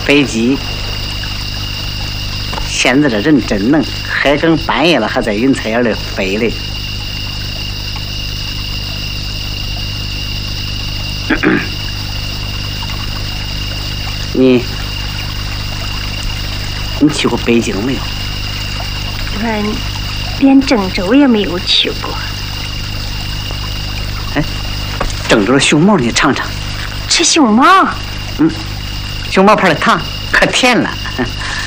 飞机。现在这人真能，还更半夜了还在云彩眼里飞嘞。你去过北京没有？ 俺连郑州也没有去过。 哎，郑州的熊猫你尝尝。 吃熊猫？ 熊猫牌的糖可甜了。